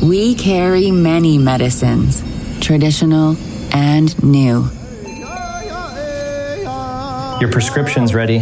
We carry many medicines, traditional and new. Your prescription's ready.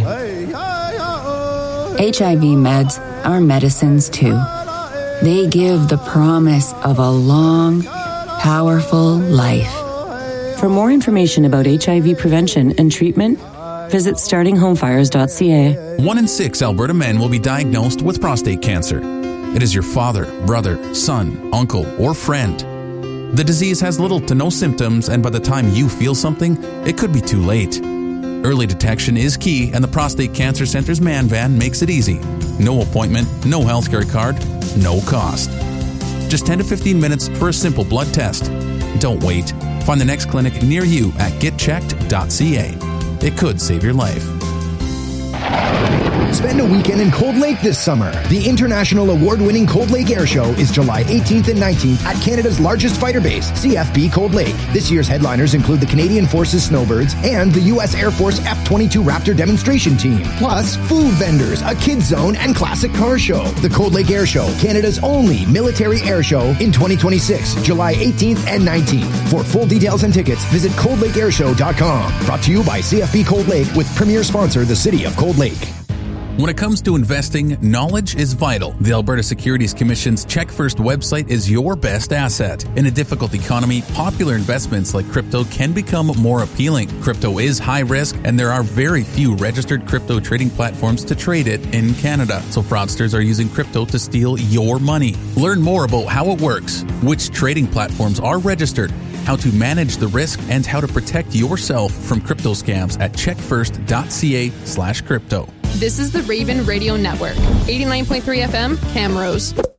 HIV meds are medicines too. They give the promise of a long, powerful life. For more information about HIV prevention and treatment, visit startinghomefires.ca. 1 in 6 Alberta men will be diagnosed with prostate cancer. It is your father, brother, son, uncle, or friend. The disease has little to no symptoms, and by the time you feel something, it could be too late. Early detection is key, and the Prostate Cancer Center's Man Van makes it easy. No appointment, no healthcare card, no cost. Just 10 to 15 minutes for a simple blood test. Don't wait. Find the next clinic near you at getchecked.ca. It could save your life. Spend a weekend in Cold Lake this summer. The international award-winning Cold Lake Air Show is July 18th and 19th at Canada's largest fighter base, CFB Cold Lake. This year's headliners include the Canadian Forces Snowbirds and the U.S. Air Force F-22 Raptor demonstration team. Plus, food vendors, a kids zone, and classic car show. The Cold Lake Air Show, Canada's only military air show in 2026, July 18th and 19th. For full details and tickets, visit coldlakeairshow.com. Brought to you by CFB Cold Lake with premier sponsor, the City of Cold Lake. When it comes to investing, knowledge is vital. The Alberta Securities Commission's Check First website is your best asset. In a difficult economy, popular investments like crypto can become more appealing. Crypto is high risk, and there are very few registered crypto trading platforms to trade it in Canada. So fraudsters are using crypto to steal your money. Learn more about how it works, which trading platforms are registered, how to manage the risk, and how to protect yourself from crypto scams at checkfirst.ca/crypto. This is the Raven Radio Network, 89.3 FM, Camrose.